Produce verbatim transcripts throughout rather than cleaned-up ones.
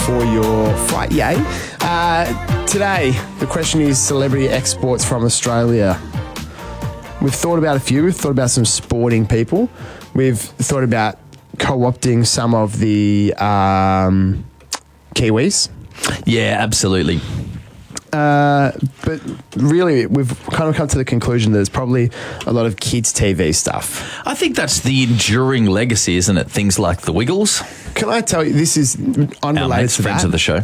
for your fight, yay. Uh, today, the question is celebrity exports from Australia. We've thought about a few. We've thought about some sporting people. We've thought about co-opting some of the um, Kiwis. Yeah, absolutely. Uh, but really, we've kind of come to the conclusion that there's probably a lot of kids' T V stuff. I think that's the enduring legacy, isn't it? Things like the Wiggles. Can I tell you, this is unrelated Our mates, to friends that. of the show.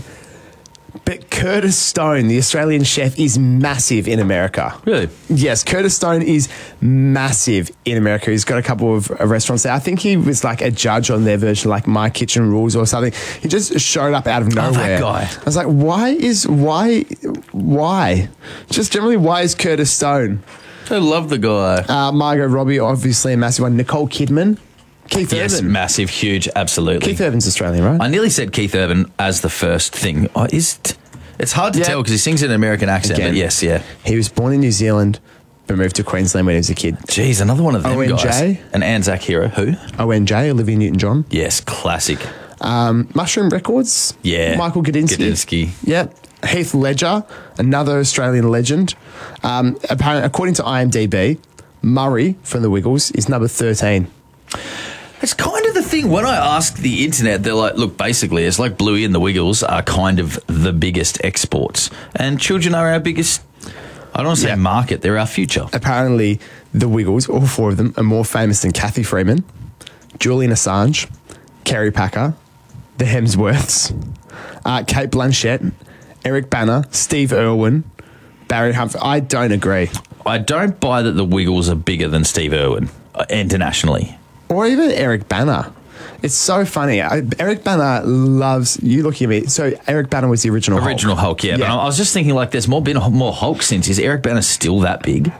But Curtis Stone, the Australian chef, is massive in America. Really? Yes, Curtis Stone is massive in America. He's got a couple of uh, restaurants there. I think he was like a judge on their version, like My Kitchen Rules or something. He just showed up out of nowhere. Oh, that guy. I was like, why is, why, why? Just generally, why is Curtis Stone? I love the guy. Uh, Margot Robbie, obviously a massive one. Nicole Kidman. Keith Yes, Urban. massive, huge, absolutely. Keith Urban's Australian, right? I nearly said Keith Urban as the first thing. Oh, is t- it's hard to Yeah. tell because he sings in an American accent, Again. but yes, yeah. He was born in New Zealand, but moved to Queensland when he was a kid. Jeez, another one of them O N J? guys. An Anzac hero. Who? O N J, Olivia Newton-John. Yes, classic. Um, Mushroom Records. Yeah. Michael Gudinski. Gudinski. Yep. Heath Ledger, another Australian legend. Um, apparently, according to I M D B, Murray from the Wiggles is number thirteen. It's kind of the thing. When I ask the internet, they're like, look, basically, it's like Bluey and the Wiggles are kind of the biggest exports. And children are our biggest, I don't want to say Yeah. market, they're our future. Apparently, the Wiggles, all four of them, are more famous than Kathy Freeman, Julian Assange, Kerry Packer, the Hemsworths, uh, Kate Blanchett, Eric Bana, Steve Irwin, Barry Humphrey. I don't agree. I don't buy that the Wiggles are bigger than Steve Irwin uh, internationally. Or even Eric Bana. It's so funny. I, Eric Bana loves, you looking at me, so Eric Bana was the original Original Hulk. Hulk, yeah. But I was just thinking, like, there's more been more Hulk since. Is Eric Bana still that big?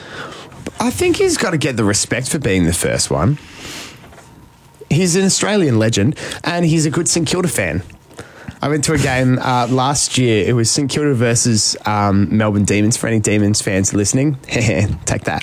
I think he's got to get the respect for being the first one. He's an Australian legend, and he's a good St Kilda fan. I went to a game uh, last year. It was St Kilda versus um, Melbourne Demons. For any Demons fans listening, take that.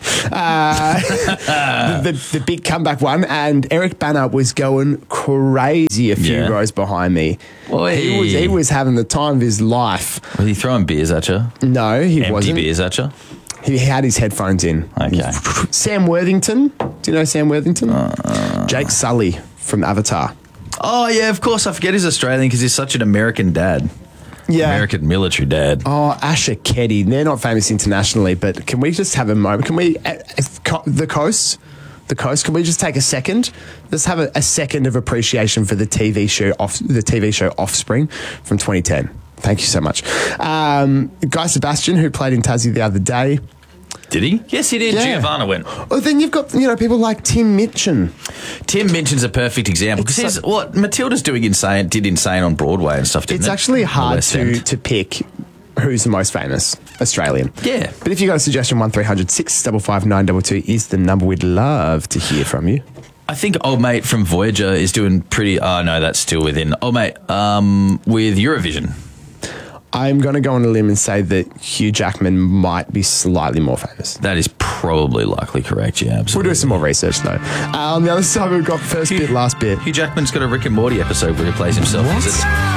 Uh, the, the, the big comeback one, and Eric Bana was going crazy a few Yeah. rows behind me. Oi. He was he was having the time of his life. Was he throwing beers at you? No, he Empty wasn't. beers at you? He had his headphones in. Okay. Sam Worthington. Do you know Sam Worthington? Uh, Jake Sully from Avatar. Oh, yeah, of course. I forget he's Australian because he's such an American dad. Yeah. American military dad. Oh, Asher Keddy. They're not famous internationally, but can we just have a moment? Can we, uh, uh, co- the coast, the coast, can we just take a second? Let's have a, a second of appreciation for the T V show, off, the T V show Offspring from twenty ten. Thank you so much. Um, Guy Sebastian, who played in Tassie the other day. Did he? Yes, he did. Yeah. Giovanna went. Oh, then you've got, you know, people like Tim Minchin. Tim Minchin's a perfect example because It's he's so- what Matilda's doing insane, did insane on Broadway and stuff, didn't It's it? actually The hard West to, End. to pick who's the most famous Australian. Yeah. But if you got a suggestion, one three hundred six five five nine two two is the number we'd love to hear from you. I think old mate from Voyager is doing pretty. Oh no, that's still within. Old mate, um, with Eurovision. I'm going to go on a limb and say that Hugh Jackman might be slightly more famous. That is probably likely correct. Yeah, We'll absolutely. do some more research though. Uh, on the other side, we've got first bit, last bit. Hugh Jackman's got a Rick and Morty episode where he plays himself. What? Is it?